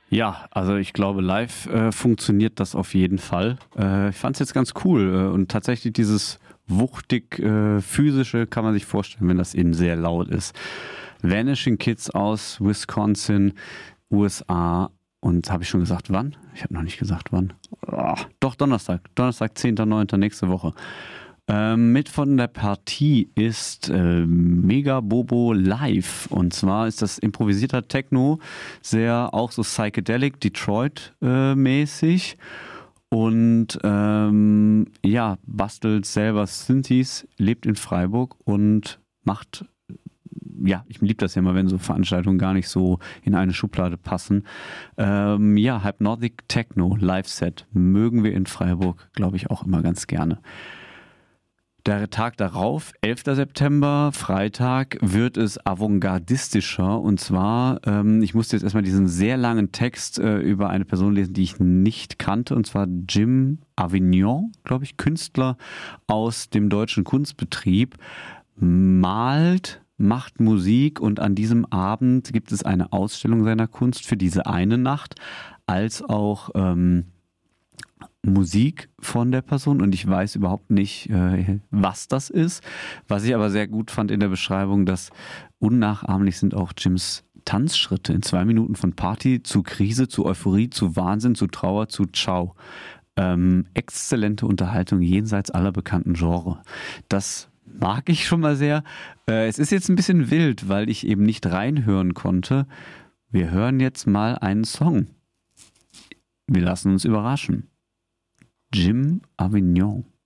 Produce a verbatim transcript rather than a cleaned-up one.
Ja, also ich glaube, live äh, funktioniert das auf jeden Fall. Äh, ich fand es jetzt ganz cool äh, und tatsächlich dieses wuchtig äh, physische kann man sich vorstellen, wenn das eben sehr laut ist. Vanishing Kids aus Wisconsin, U S A. Und habe ich schon gesagt, wann? Ich habe noch nicht gesagt, wann. Oh, doch, Donnerstag. Donnerstag, zehnter neunter nächste Woche. Ähm, mit von der Partie ist äh, Mega Bobo Live. Und zwar ist das improvisierter Techno, sehr auch so psychedelic, Detroit-mäßig. Und ähm, ja, bastelt selber Synthes, lebt in Freiburg und macht, ja, ich liebe das ja immer, wenn so Veranstaltungen gar nicht so in eine Schublade passen. Ähm, ja, Hypnotic Techno Live-Set mögen wir in Freiburg, glaube ich, auch immer ganz gerne. Der Tag darauf, elfter September, Freitag, wird es avantgardistischer. Und zwar, ähm, ich musste jetzt erstmal diesen sehr langen Text äh, über eine Person lesen, die ich nicht kannte. Und zwar Jim Avignon, glaube ich, Künstler aus dem Deutschen Kunstbetrieb, malt, macht Musik und an diesem Abend gibt es eine Ausstellung seiner Kunst für diese eine Nacht, als auch ähm, Musik von der Person und ich weiß überhaupt nicht, äh, was das ist. Was ich aber sehr gut fand in der Beschreibung, dass unnachahmlich sind auch Jims Tanzschritte in zwei Minuten von Party zu Krise, zu Euphorie, zu Wahnsinn, zu Trauer, zu Ciao. Ähm, exzellente Unterhaltung jenseits aller bekannten Genres. Das mag ich schon mal sehr. Äh, es ist jetzt ein bisschen wild, weil ich eben nicht reinhören konnte. Wir hören jetzt mal einen Song. Wir lassen uns überraschen. Jim Avignon.